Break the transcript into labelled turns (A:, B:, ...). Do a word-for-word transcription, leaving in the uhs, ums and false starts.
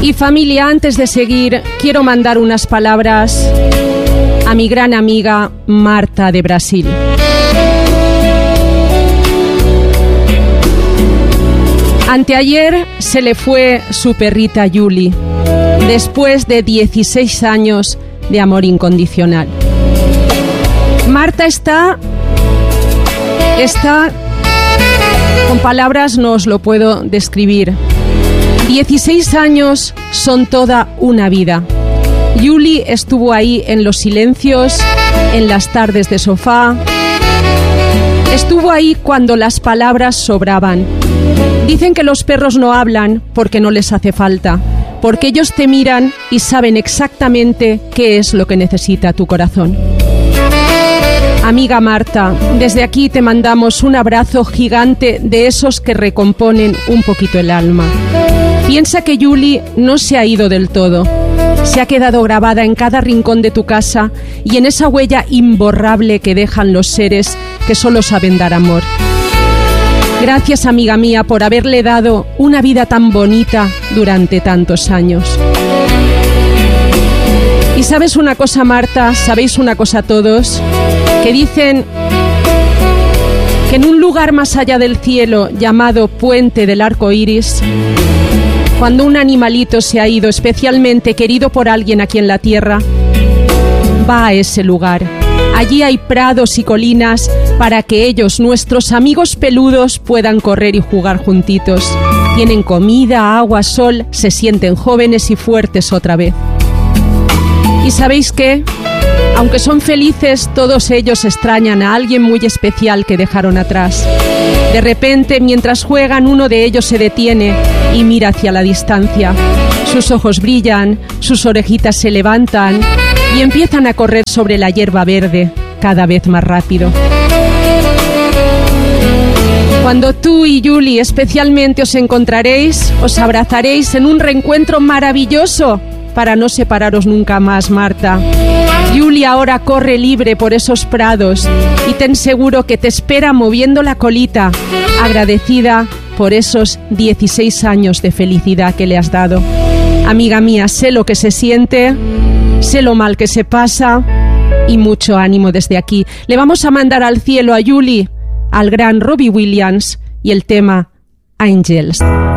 A: Y familia, antes de seguir, quiero mandar unas palabras a mi gran amiga Marta de Brasil. Anteayer se le fue su perrita Yuli, después de dieciséis años de amor incondicional. Marta está, está, con palabras no os lo puedo describir. dieciséis años son toda una vida. Yuli estuvo ahí en los silencios, en las tardes de sofá. Estuvo ahí cuando las palabras sobraban. Dicen que los perros no hablan porque no les hace falta, porque ellos te miran y saben exactamente qué es lo que necesita tu corazón. Amiga Marta, desde aquí te mandamos un abrazo gigante de esos que recomponen un poquito el alma. Piensa que Yuli no se ha ido del todo. Se ha quedado grabada en cada rincón de tu casa y en esa huella imborrable que dejan los seres que solo saben dar amor. Gracias, amiga mía, por haberle dado una vida tan bonita durante tantos años. Y sabes una cosa, Marta, sabéis una cosa todos, que dicen que en un lugar más allá del cielo llamado Puente del Arco Iris, cuando un animalito se ha ido, especialmente querido por alguien aquí en la tierra, va a ese lugar. Allí hay prados y colinas para que ellos, nuestros amigos peludos, puedan correr y jugar juntitos. Tienen comida, agua, sol, se sienten jóvenes y fuertes otra vez. ¿Y sabéis qué? Aunque son felices, todos ellos extrañan a alguien muy especial que dejaron atrás. De repente, mientras juegan, uno de ellos se detiene y mira hacia la distancia. Sus ojos brillan, sus orejitas se levantan y empiezan a correr sobre la hierba verde, cada vez más rápido. Cuando tú y Yuli especialmente os encontraréis, os abrazaréis en un reencuentro maravilloso para no separaros nunca más, Marta. Yuli ahora corre libre por esos prados y ten seguro que te espera moviendo la colita, agradecida por esos dieciséis años de felicidad que le has dado. Amiga mía, sé lo que se siente, sé lo mal que se pasa y mucho ánimo desde aquí. Le vamos a mandar al cielo a Yuli, al gran Robbie Williams y el tema Angels.